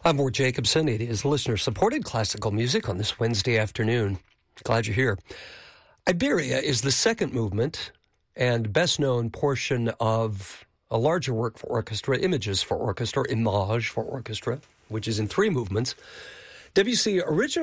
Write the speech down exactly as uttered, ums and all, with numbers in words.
I'm Ward Jacobson. It is listener-supported classical music on this Wednesday afternoon. Glad you're here. Iberia is the second movement and best-known portion of a larger work for orchestra, Images for Orchestra, Image for Orchestra, which is in three movements. Debussy originally